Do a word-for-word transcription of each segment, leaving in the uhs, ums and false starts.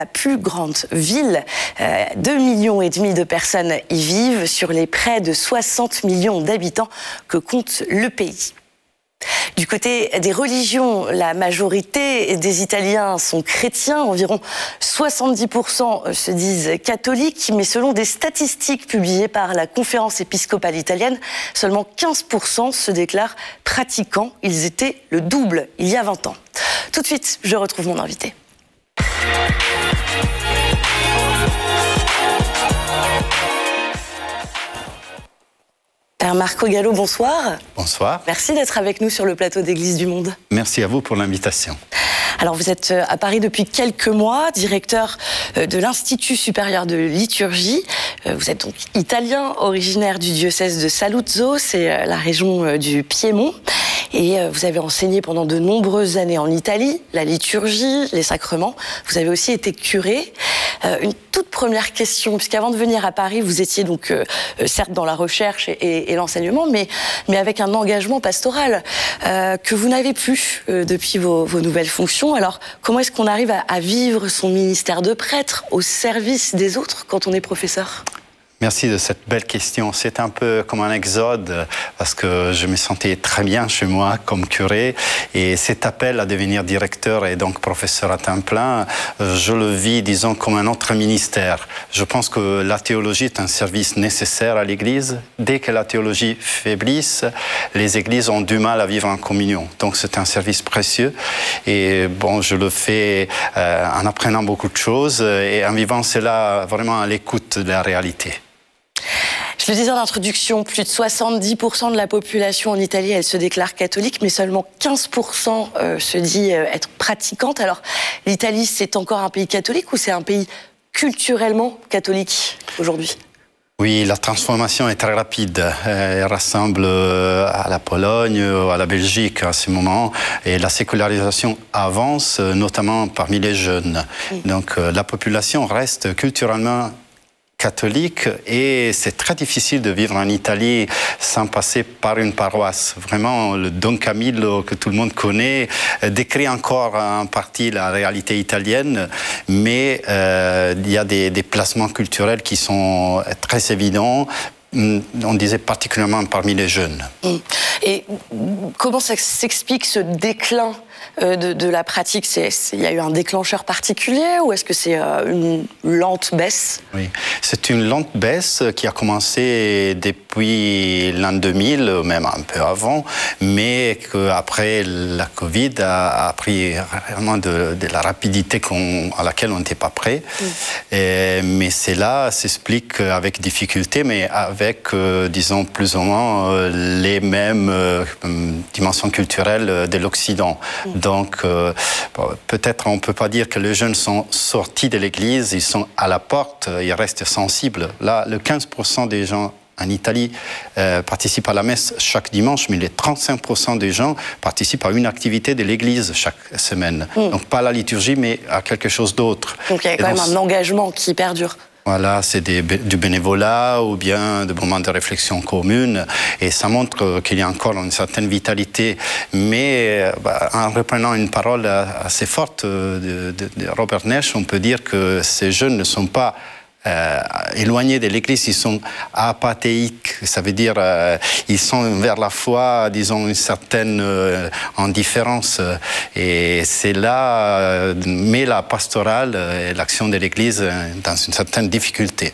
La plus grande ville, euh, deux millions et demi de personnes y vivent sur les près de soixante millions d'habitants que compte le pays. Du côté des religions, la majorité des Italiens sont chrétiens, environ soixante-dix pour cent se disent catholiques, mais selon des statistiques publiées par la Conférence épiscopale italienne, seulement quinze pour cent se déclarent pratiquants. Ils étaient le double il y a vingt ans. Tout de suite, je retrouve mon invité. Père Marco Gallo, bonsoir. Bonsoir. Merci d'être avec nous sur le plateau d'Église du Monde. Merci à vous pour l'invitation. Alors vous êtes à Paris depuis quelques mois, directeur de l'Institut supérieur de liturgie. Vous êtes donc italien, originaire du diocèse de Saluzzo, c'est la région du Piémont. Et vous avez enseigné pendant de nombreuses années en Italie, la liturgie, les sacrements. Vous avez aussi été curé. Euh, une toute première question, puisqu'avant de venir à Paris, vous étiez donc euh, certes dans la recherche et, et, et l'enseignement, mais, mais avec un engagement pastoral euh, que vous n'avez plus euh, depuis vos, vos nouvelles fonctions. Alors, comment est-ce qu'on arrive à, à vivre son ministère de prêtre au service des autres quand on est professeur ? Merci de cette belle question. C'est un peu comme un exode parce que je me sentais très bien chez moi comme curé et cet appel à devenir directeur et donc professeur à temps plein, je le vis, disons, comme un autre ministère. Je pense que la théologie est un service nécessaire à l'Église. Dès que la théologie faiblisse, les églises ont du mal à vivre en communion. Donc c'est un service précieux et bon, je le fais euh, en apprenant beaucoup de choses et en vivant cela vraiment à l'écoute de la réalité. Je le disais en introduction, plus de soixante-dix pour cent de la population en Italie, elle se déclare catholique, mais seulement quinze pour cent euh, se dit euh, être pratiquante. Alors, l'Italie, c'est encore un pays catholique ou c'est un pays culturellement catholique aujourd'hui ? Oui, la transformation est très rapide. Elle rassemble à la Pologne, à la Belgique à ce moment, et la sécularisation avance, notamment parmi les jeunes. Oui. Donc, la population reste culturellement catholique et c'est très difficile de vivre en Italie sans passer par une paroisse. Vraiment, le Don Camillo que tout le monde connaît décrit encore en partie la réalité italienne, mais euh, il y a des, des placements culturels qui sont très évidents. On disait particulièrement parmi les jeunes. Et comment ça s'explique ce déclin de, de la pratique ? c'est, c'est, il y a eu un déclencheur particulier ou est-ce que c'est une lente baisse ? Oui, c'est une lente baisse qui a commencé depuis l'an deux mille, même un peu avant, mais qu'après la Covid a, a pris vraiment de, de la rapidité qu'on, à laquelle on n'était pas prêt. Mm. Et, mais cela s'explique avec difficulté, mais avec, euh, disons, plus ou moins euh, les mêmes euh, dimensions culturelles de l'Occident. Mm. Donc, euh, peut-être on ne peut pas dire que les jeunes sont sortis de l'église, ils sont à la porte, ils restent sensibles. Là, le quinze pour cent des gens en Italie euh, participent à la messe chaque dimanche, mais les trente-cinq pour cent des gens participent à une activité de l'église chaque semaine. Mm. Donc, pas à la liturgie, mais à quelque chose d'autre. Donc, il y a quand Et même donc, un engagement qui perdure. Voilà, c'est des, du bénévolat ou bien des moments de réflexion commune et ça montre qu'il y a encore une certaine vitalité. Mais bah, en reprenant une parole assez forte de, de, de Robert Nesch, on peut dire que ces jeunes ne sont pas Euh, éloignés de l'Église, ils sont apathéiques, ça veut dire euh, ils sont vers la foi, disons, une certaine euh, indifférence. Et c'est là, euh, mais la pastorale et l'action de l'Église dans une certaine difficulté.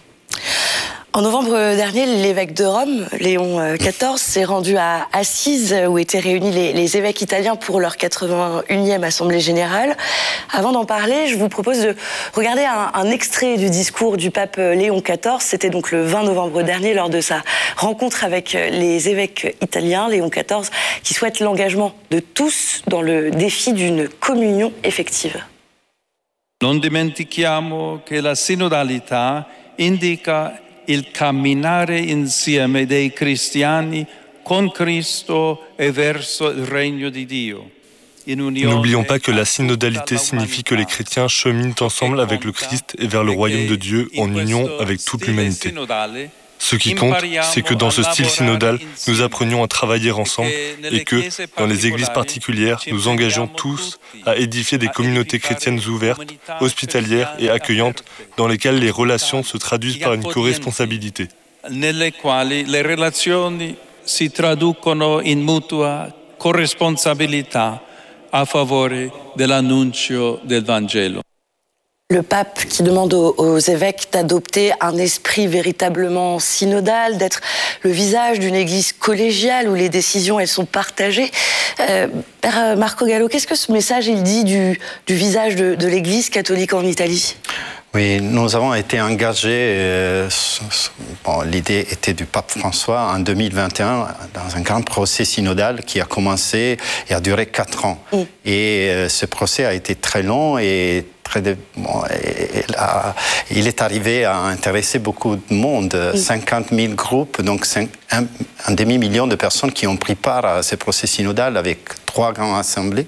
En novembre dernier, l'évêque de Rome, Léon quatorze, s'est rendu à Assise, où étaient réunis les, les évêques italiens pour leur quatre-vingt-unième Assemblée générale. Avant d'en parler, je vous propose de regarder un, un extrait du discours du pape Léon quatorze. C'était donc le vingt novembre dernier, lors de sa rencontre avec les évêques italiens. Léon quatorze, qui souhaite l'engagement de tous dans le défi d'une communion effective. Non dimentichiamo che la sinodalità indica il camminare insieme dei cristiani con Cristo e verso il regno di Dio. N'oublions pas que la synodalité signifie que les chrétiens cheminent ensemble avec le Christ et vers le royaume de Dieu en union avec toute l'humanité. Ce qui compte, c'est que dans ce style synodal, nous apprenions à travailler ensemble et que, dans les églises particulières, nous engagions tous à édifier des communautés chrétiennes ouvertes, hospitalières et accueillantes, dans lesquelles les relations se traduisent par une co-responsabilité. Nelle quali le relazioni si traducono in mutua corresponsabilità a favore dell'annuncio del Vangelo. Le pape qui demande aux, aux évêques d'adopter un esprit véritablement synodal, d'être le visage d'une église collégiale où les décisions elles sont partagées. Euh, Père Marco Gallo, qu'est-ce que ce message il dit du, du visage de, de l'église catholique en Italie ? Oui, nous avons été engagés, euh, bon, l'idée était du pape François en deux mille vingt et un dans un grand procès synodal qui a commencé et a duré quatre ans. Mm. Et euh, ce procès a été très long et très de, bon, et, et là, il est arrivé à intéresser beaucoup de monde, mm. cinquante mille groupes, donc cinq, un, un demi-million de personnes qui ont pris part à ce procès synodal avec trois grandes assemblées.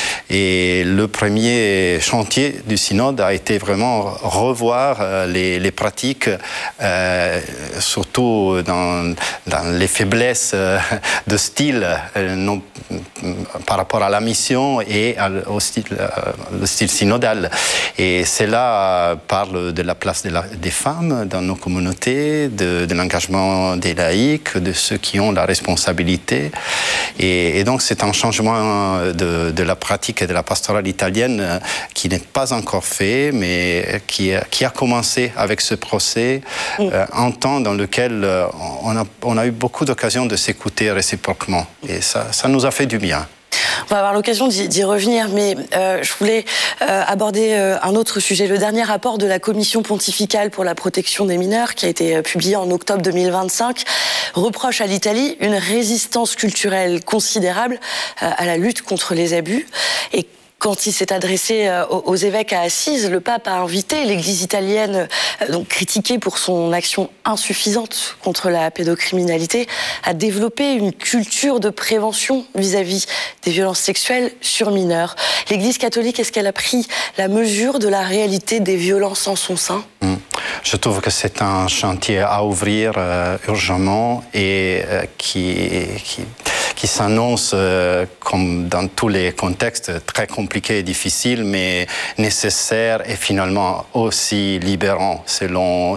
Et le premier chantier du synode a été vraiment revoir euh, les, les pratiques, euh, surtout dans, dans les faiblesses euh, de style euh, non, par rapport à la mission et à, au style, euh, le style synodal. Et cela parle de la place de la, des femmes dans nos communautés, de, de l'engagement des laïcs, de ceux qui ont la responsabilité. Et, et donc c'est un changement de, de la pratique et de la pastorale italienne qui n'est pas encore fait, mais qui, qui a commencé avec ce procès, mmh. euh, un temps dans lequel on a, on a eu beaucoup d'occasions de s'écouter réciproquement. Et ça, ça nous a fait du bien. On va avoir l'occasion d'y revenir, mais euh, je voulais euh, aborder euh, un autre sujet. Le dernier rapport de la Commission pontificale pour la protection des mineurs, qui a été euh, publié en octobre deux mille vingt-cinq, reproche à l'Italie une résistance culturelle considérable euh, à la lutte contre les abus. Et quand il s'est adressé aux évêques à Assise, le pape a invité l'Église italienne, donc critiquée pour son action insuffisante contre la pédocriminalité, à développer une culture de prévention vis-à-vis des violences sexuelles sur mineurs. L'Église catholique, est-ce qu'elle a pris la mesure de la réalité des violences en son sein ? mmh. Je trouve que c'est un chantier à ouvrir euh, urgemment et euh, qui... qui... qui s'annonce, euh, comme dans tous les contextes, très compliqué et difficile, mais nécessaire et finalement aussi libérant. Selon,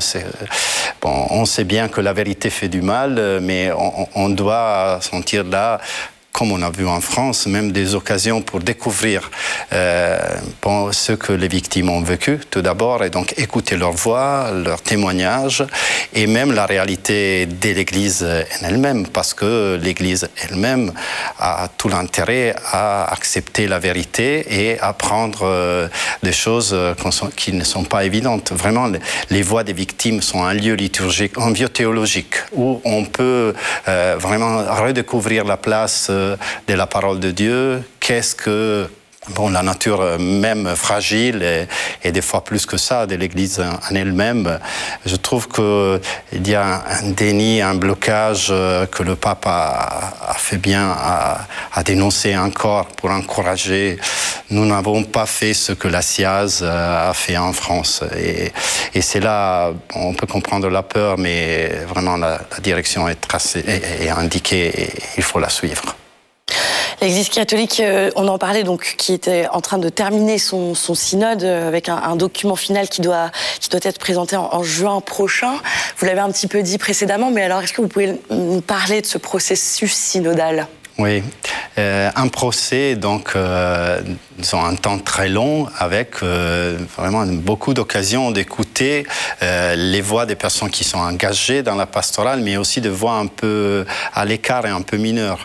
bon, on sait bien que la vérité fait du mal, mais on, on doit sentir là, comme on a vu en France, même des occasions pour découvrir euh, bon, ce que les victimes ont vécu, tout d'abord, et donc écouter leur voix, leurs témoignages, et même la réalité de l'Église en elle-même, parce que l'Église elle-même a tout l'intérêt à accepter la vérité et à prendre euh, des choses qui ne sont pas évidentes. Vraiment, les voix des victimes sont un lieu liturgique, un lieu théologique, où on peut euh, vraiment redécouvrir la place de la parole de Dieu, qu'est-ce que bon, la nature même fragile et, et des fois plus que ça de l'Église en elle-même. Je trouve qu'il y a un déni, un blocage que le pape a, a fait bien à, à dénoncer encore pour encourager. Nous n'avons pas fait ce que la C I A Z a fait en France. Et, et c'est là, on peut comprendre la peur, mais vraiment la, la direction est tracée et, et indiquée et il faut la suivre. L'Église catholique, on en parlait donc, qui était en train de terminer son, son synode avec un, un document final qui doit, qui doit être présenté en, en juin prochain. Vous l'avez un petit peu dit précédemment, mais alors est-ce que vous pouvez nous parler de ce processus synodal ? Oui, euh, un procès, donc, euh, disons, un temps très long, avec euh, vraiment beaucoup d'occasions d'écouter euh, les voix des personnes qui sont engagées dans la pastorale, mais aussi de voix un peu à l'écart et un peu mineures.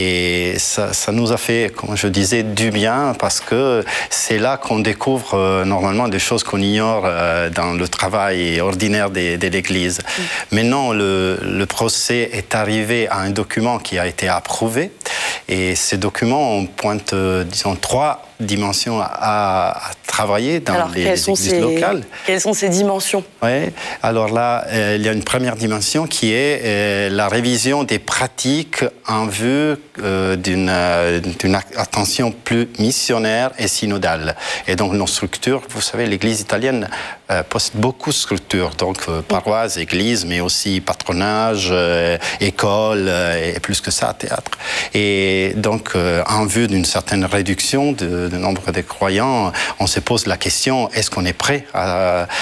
Et ça, ça nous a fait, comme je disais, du bien, parce que c'est là qu'on découvre euh, normalement des choses qu'on ignore euh, dans le travail ordinaire de, de l'Église. Mm. Maintenant, le, le procès est arrivé à un document qui a été approuvé. Et ces documents, on pointe, disons, trois dimensions à, à travailler dans Alors, les, les églises ces, locales. Quelles sont ces dimensions? Oui, alors là, euh, il y a une première dimension qui est euh, la révision des pratiques en vue euh, d'une, euh, d'une attention plus missionnaire et synodale. Et donc nos structures, vous savez, l'Église italienne euh, possède beaucoup de structures, donc euh, paroisse, église, mais aussi patronage, euh, école, euh, et plus que ça, théâtre. Et donc, euh, en vue d'une certaine réduction du nombre de croyants, on se pose la question, est-ce qu'on est prêt à,